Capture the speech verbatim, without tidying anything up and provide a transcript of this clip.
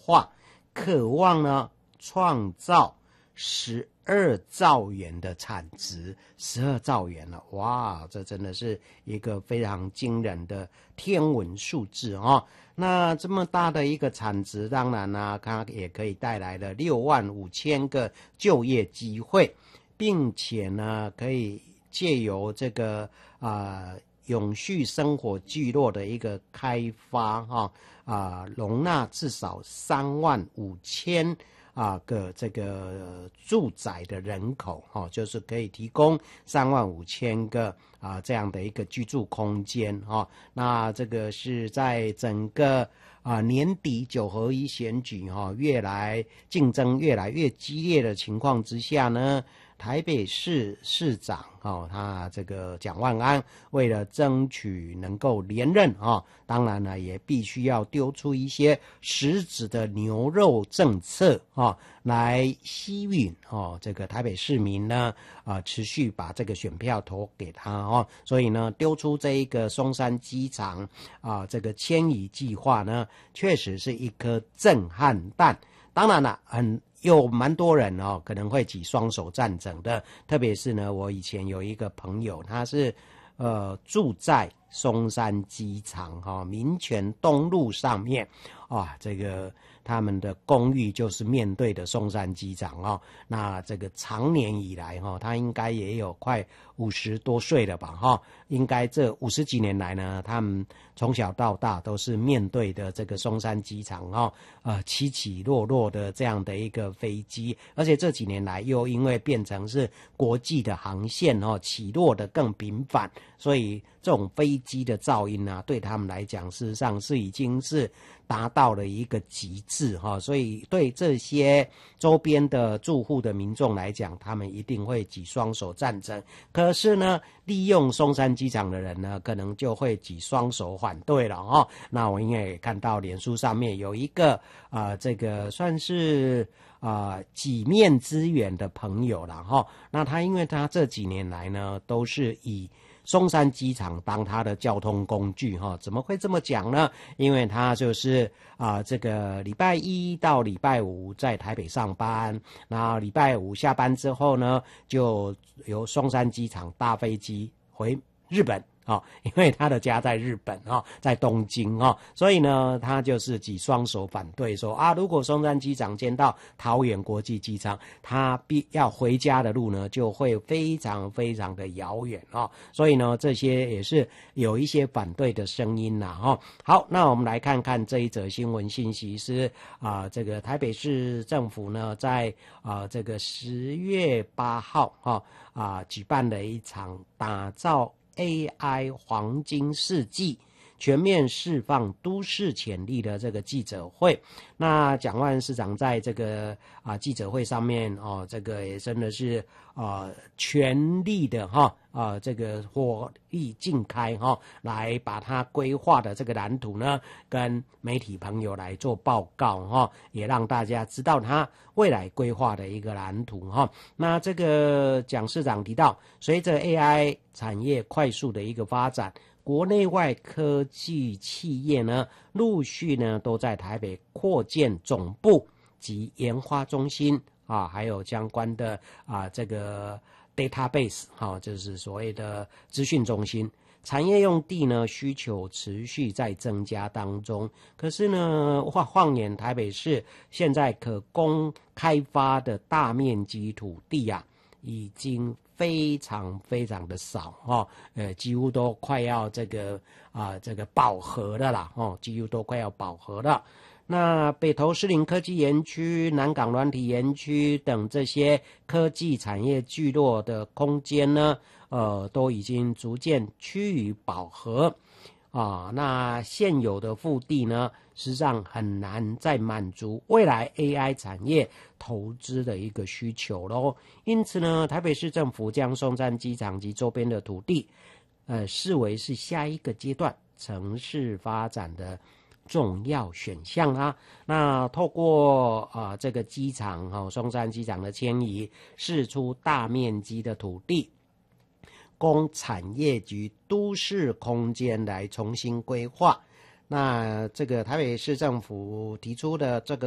划，渴望呢创造十二兆元的产值，十二兆元了，哇，这真的是一个非常惊人的天文数字哦。那这么大的一个产值，当然呢、啊，它也可以带来了六万五千个就业机会，并且呢，可以借由这个啊、呃、永续生活聚落的一个开发哈啊、呃，容纳至少三万五千。啊个这个住宅的人口哈、哦，就是可以提供三万五千个啊这样的一个居住空间哈、哦。那这个是在整个啊年底九合一选举哈、哦，越来竞争越来越激烈的情况之下呢，台北市市长哦，他这个蒋万安为了争取能够连任啊、哦，当然呢也必须要丢出一些实质的牛肉政策啊、哦，来吸引哦这个台北市民呢啊、呃、持续把这个选票投给他哦，所以呢丢出这一个松山机场啊、呃、这个迁移计划呢，确实是一颗震撼弹。当然了，很。有蛮多人哦，可能会举双手赞成的，特别是呢，我以前有一个朋友，他是呃住在松山机场哈、哦、民权东路上面，啊，这个他们的公寓就是面对的松山机场哦。那这个长年以来哈、哦，他应该也有快五十多岁了吧哈、哦，应该这五十几年来呢，他们从小到大都是面对的这个松山机场哦，呃起起落落的这样的一个飞机，而且这几年来又因为变成是国际的航线哦，起落的更频繁，所以这种飞机的噪音啊，对他们来讲，事实上是已经是达到了一个极致哈、哦，所以对这些周边的住户的民众来讲，他们一定会举双手赞成。可是呢，利用松山机场的人呢，可能就会举双手反对了哦。那我应该也看到脸书上面有一个啊、呃，这个算是啊、呃、几面之缘的朋友了哈、哦。那他因为他这几年来呢，都是以松山机场当他的交通工具哈，怎么会这么讲呢？因为他就是啊、呃，这个礼拜一到礼拜五在台北上班，然后礼拜五下班之后呢，就由松山机场搭飞机回日本。哦，因为他的家在日本哦，在东京哦，所以呢，他就是举双手反对说啊，如果松山机场迁到桃园国际机场，他必要回家的路呢，就会非常非常的遥远哦，所以呢，这些也是有一些反对的声音啦哈、哦。好，那我们来看看这一则新闻信息是啊、呃，这个台北市政府呢，在啊、呃、这个十月八号哈啊、呃、举办了一场打造A I 黄金世纪全面释放都市潜力的这个记者会，那蒋万安市长在这个啊记者会上面哦，这个也真的是啊全力的哈啊这个火力尽开哈，来把他规划的这个蓝图呢，跟媒体朋友来做报告哈，也让大家知道他未来规划的一个蓝图哈。那这个蒋市长提到，随着 A I 产业快速的一个发展，国内外科技企业呢，陆续呢都在台北扩建总部及研发中心啊，还有相关的啊这个 database 哈、啊，就是所谓的资讯中心。产业用地呢需求持续在增加当中，可是呢，晃晃眼台北市现在可供开发的大面积土地啊，已经非常非常的少哦，呃，几乎都快要这个啊、呃、这个饱和了啦哦，几乎都快要饱和了。那北投士林科技园区、南港软体园区等这些科技产业聚落的空间呢，呃，都已经逐渐趋于饱和啊。那现有的腹地呢，实际上很难再满足未来 A I 产业投资的一个需求咯。因此呢，台北市政府将松山机场及周边的土地，呃，视为是下一个阶段城市发展的重要选项啦、啊。那透过啊、呃、这个机场哈、哦、松山机场的迁移，释出大面积的土地，供产业局都市空间来重新规划。那这个台北市政府提出的这个